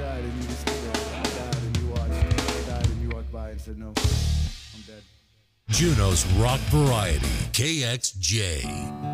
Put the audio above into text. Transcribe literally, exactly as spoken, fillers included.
died and you just stood there. I died and you watched. I died and you walked by and said, no, I'm dead. Juneau's Rock Variety, K X J.